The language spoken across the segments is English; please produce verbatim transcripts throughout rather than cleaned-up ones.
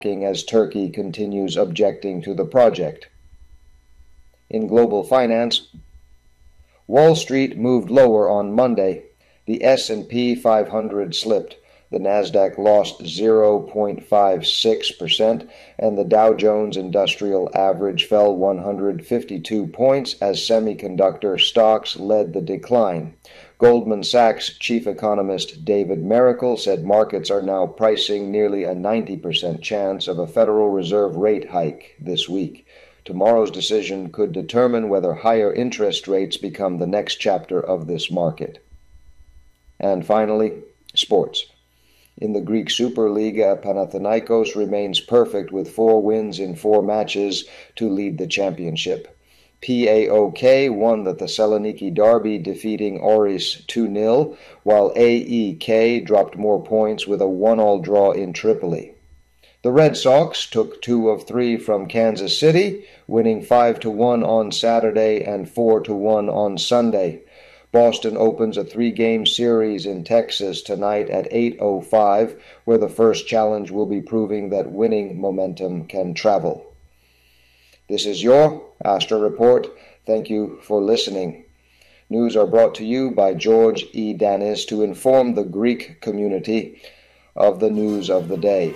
as Turkey continues objecting to the project. In global finance, Wall Street moved lower on Monday. The S and P five hundred slipped. The Nasdaq lost zero point five six percent, and the Dow Jones Industrial Average fell one hundred fifty-two points as semiconductor stocks led the decline. Goldman Sachs chief economist David Mericle said markets are now pricing nearly a ninety percent chance of a Federal Reserve rate hike this week. Tomorrow's decision could determine whether higher interest rates become the next chapter of this market. And finally, sports. In the Greek Superliga, Panathinaikos remains perfect with four wins in four matches to lead the championship. P A O K won the Thessaloniki derby, defeating Oris two nil, while A E K dropped more points with a one-all draw in Tripoli. The Red Sox took two of three from Kansas City, winning five to one on Saturday and four to one on Sunday. Boston opens a three-game series in Texas tonight at eight oh five, where the first challenge will be proving that winning momentum can travel. This is your Astra Report. Thank you for listening. News are brought to you by George E. Danis to inform the Greek community of the news of the day.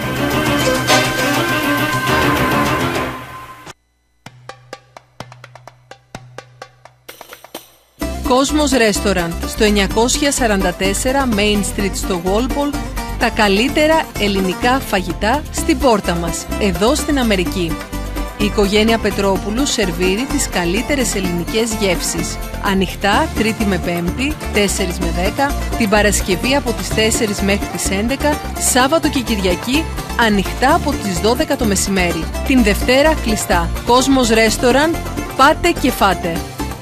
Κόσμος Restaurant στο εννιακόσια σαράντα τέσσερα Main Street στο Walpole, τα καλύτερα ελληνικά φαγητά στην πόρτα μας, εδώ στην Αμερική. Η οικογένεια Πετρόπουλου σερβίρει τις καλύτερες ελληνικές γεύσεις. Ανοιχτά Τρίτη με Πέμπτη, τέσσερα με δέκα, την Παρασκευή από τις τέσσερις μέχρι τις έντεκα, Σάββατο και Κυριακή ανοιχτά από τις δώδεκα το μεσημέρι. Την Δευτέρα κλειστά. Κόσμος Restaurant, πάτε και φάτε.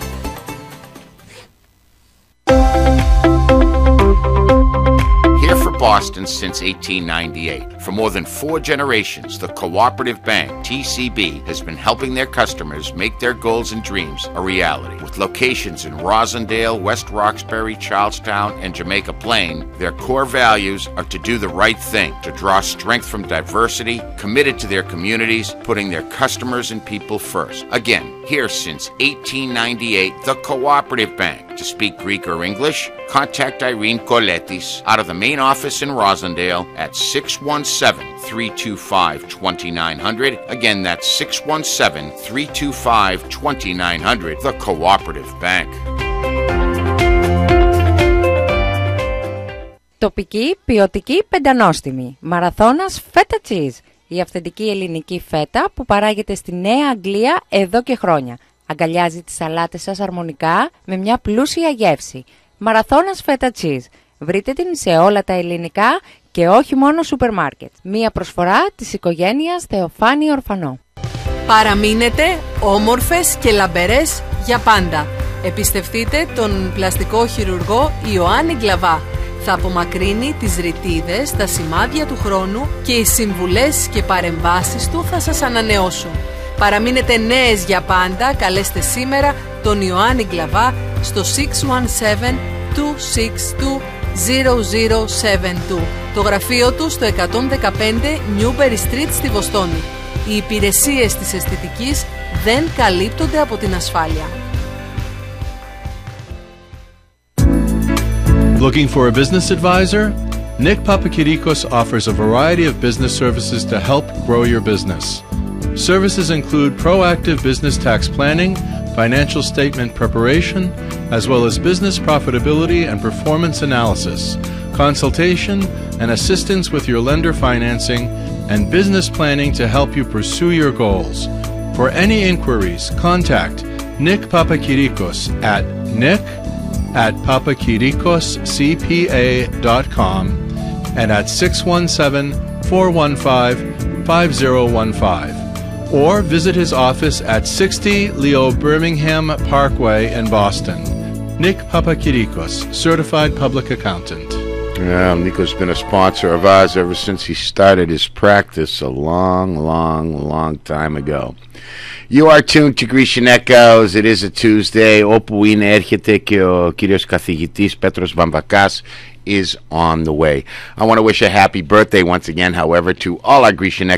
Boston since eighteen ninety-eight. For more than four generations, the Cooperative Bank, T C B, has been helping their customers make their goals and dreams a reality. With locations in Rosendale, West Roxbury, Charlestown, and Jamaica Plain, their core values are to do the right thing, to draw strength from diversity, committed to their communities, putting their customers and people first. Again, here since eighteen ninety-eight, the Cooperative Bank. To speak Greek or English, contact Irene Koletis out of the main office in Rosendale at six one seven, three two five, two nine zero zero. Again, that's six one seven, three two five, two nine zero zero. The Cooperative Bank. Τοπική, ποιοτική, πεντανόστιμη. Μαραθώνας φέτα cheese. Η αυθεντική ελληνική φέτα που παράγεται στη Νέα Αγγλία εδώ και χρόνια. Αγκαλιάζει τις σαλάτες σας αρμονικά με μια πλούσια γεύση. Μαραθώνας φέτα cheese. Βρείτε την σε όλα τα ελληνικά και όχι μόνο σούπερ μάρκετ. Μία προσφορά της οικογένειας Θεοφάνη Ορφανό. Παραμείνετε όμορφες και λαμπερές για πάντα. Εμπιστευτείτε τον πλαστικό χειρουργό Ιωάννη Γκλαβά. Θα απομακρύνει τις ρητίδες, τα σημάδια του χρόνου και οι συμβουλές και παρεμβάσεις του θα σας ανανεώσουν. Παραμείνετε νέες για πάντα, καλέστε σήμερα τον Ιωάννη Γκλαβά στο έξι ένα επτά, δύο έξι δύο, zero zero seven two. Το γραφείο του στο εκατόν δεκαπέντε Newberry Street στη Βοστόνη. Οι υπηρεσίες της αισθητικής δεν καλύπτονται από την ασφάλεια. Looking for a business advisor? Nick Papakirikos offers a variety of business services to help grow your business. Services include proactive business tax planning, financial statement preparation, as well as business profitability and performance analysis, consultation and assistance with your lender financing, and business planning to help you pursue your goals. For any inquiries, contact Nick Papakirikos at nick at papakirikos c p a dot com and at six one seven, four one five, five zero one five. Or visit his office at sixty Leo Birmingham Parkway in Boston. Nick Papakirikos, Certified Public Accountant. Yeah, Nico's been a sponsor of ours ever since he started his practice a long, long, long time ago. You are tuned to Grecian Echoes. It is a Tuesday, όπου είναι έρχεται και ο κύριος καθηγητής Πέτρος Βαμβακάς is on the way. I want to wish a happy birthday once again, however, to all our Grecian